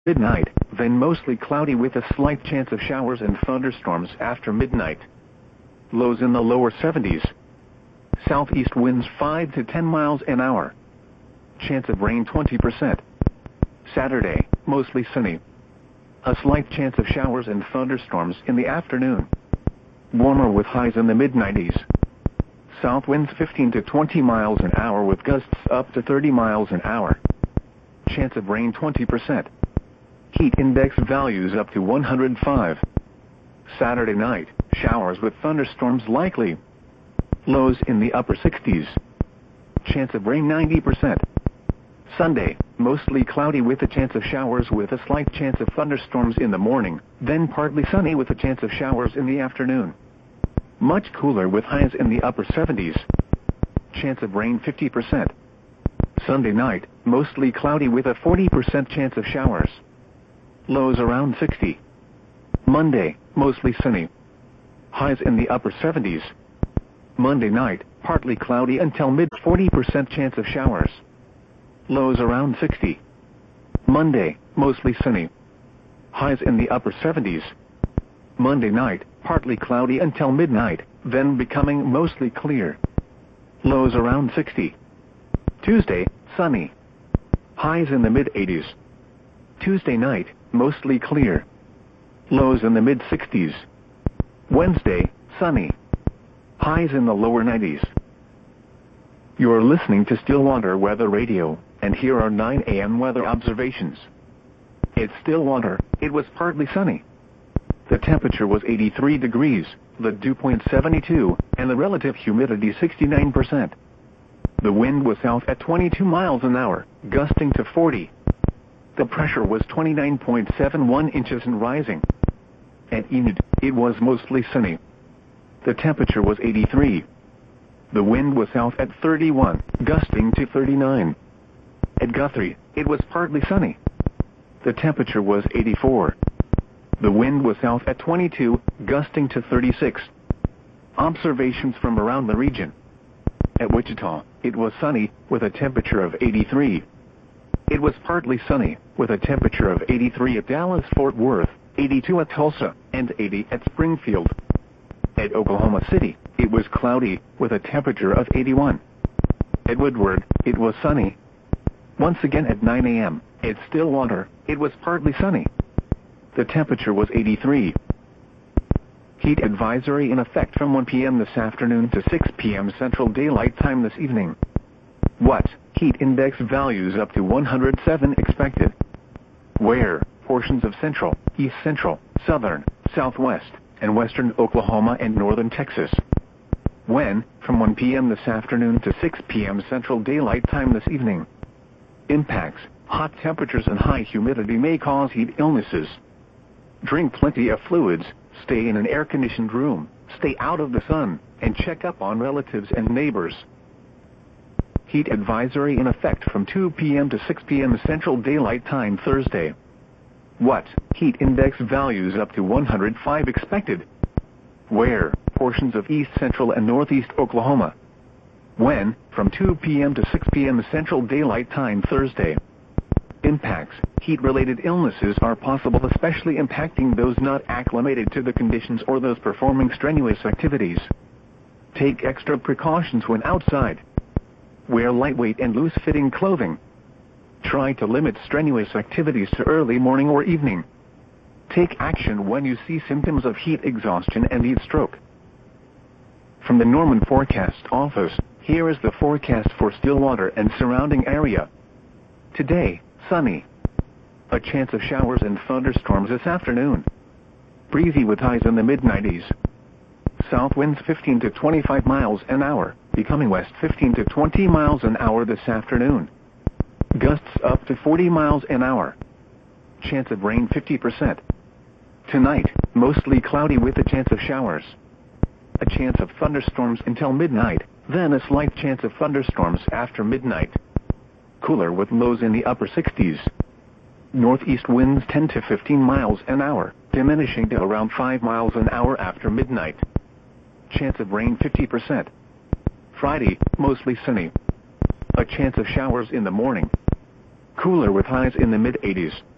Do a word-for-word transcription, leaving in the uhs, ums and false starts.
Midnight, then mostly cloudy with a slight chance of showers and thunderstorms after midnight. Lows in the lower seventies. Southeast winds five to ten miles an hour. Chance of rain twenty percent. Saturday, mostly sunny. A slight chance of showers and thunderstorms in the afternoon. Warmer with highs in the mid nineties. South winds fifteen to twenty miles an hour with gusts up to thirty miles an hour. Chance of rain twenty percent. Heat index values up to one hundred five. Saturday night, showers with thunderstorms likely. Lows in the upper sixties. Chance of rain ninety percent. Sunday, mostly cloudy with a chance of showers with a slight chance of thunderstorms in the morning, then partly sunny with a chance of showers in the afternoon. Much cooler with highs in the upper seventies. Chance of rain fifty percent. Sunday night, mostly cloudy with a forty percent chance of showers. Lows around sixty. Monday, mostly sunny. Highs in the upper seventies. Monday night, partly cloudy until mid forty percent chance of showers. Lows around sixty. Monday, mostly sunny. Highs in the upper seventies. Monday night, partly cloudy until midnight, then becoming mostly clear. Lows around sixty. Tuesday, sunny. Highs in the mid eighties. Tuesday night, mostly clear. Lows in the mid sixties. Wednesday, sunny. Highs in the lower nineties. You're listening to Stillwater Weather Radio, and here are nine A M weather observations. At Stillwater, it was partly sunny. The temperature was eighty-three degrees, the dew point seventy-two, and the relative humidity sixty-nine percent. The wind was south at twenty-two miles an hour, gusting to forty. The pressure was twenty-nine point seven one inches and rising. At Enid, it was mostly sunny. The temperature was eighty-three. The wind was south at thirty-one, gusting to thirty-nine. At Guthrie, it was partly sunny. The temperature was eighty-four. The wind was south at twenty-two, gusting to thirty-six. Observations from around the region. At Wichita, it was sunny, with a temperature of eighty-three. It was partly sunny, with a temperature of eighty-three at Dallas-Fort Worth, eighty-two at Tulsa, and eighty at Springfield. At Oklahoma City, it was cloudy, with a temperature of eighty-one. At Woodward, it was sunny. Once again at nine A M, at Stillwater, it was partly sunny. The temperature was eighty-three. Heat advisory in effect from one P M this afternoon to six P M Central Daylight Time this evening. What? Heat index values up to one hundred seven expected. Where? Portions of central, east central, southern, southwest, and western Oklahoma and northern Texas. When? From one P M this afternoon to six P M Central Daylight Time this evening. Impacts. Hot temperatures and high humidity may cause heat illnesses. Drink plenty of fluids, stay in an air-conditioned room, stay out of the sun, and check up on relatives and neighbors. Heat advisory in effect from two P M to six P M Central Daylight Time Thursday. What? Heat index values up to one hundred five expected. Where? Portions of east central and northeast Oklahoma. When? From two P M to six P M Central Daylight Time Thursday. Impacts. Heat-related illnesses are possible, especially impacting those not acclimated to the conditions or those performing strenuous activities. Take extra precautions when outside. Wear lightweight and loose-fitting clothing. Try to limit strenuous activities to early morning or evening. Take action when you see symptoms of heat exhaustion and heat stroke. From the Norman Forecast Office, here is the forecast for Stillwater and surrounding area. Today, sunny. A chance of showers and thunderstorms this afternoon. Breezy with highs in the mid nineties. South winds fifteen to twenty-five miles an hour, becoming west fifteen to twenty miles an hour this afternoon. Gusts up to forty miles an hour. Chance of rain fifty percent. Tonight, mostly cloudy with a chance of showers. A chance of thunderstorms until midnight, then a slight chance of thunderstorms after midnight. Cooler with lows in the upper sixties. Northeast winds ten to fifteen miles an hour, diminishing to around five miles an hour after midnight. Chance of rain fifty percent. Friday, mostly sunny. A chance of showers in the morning. Cooler with highs in the mid eighties.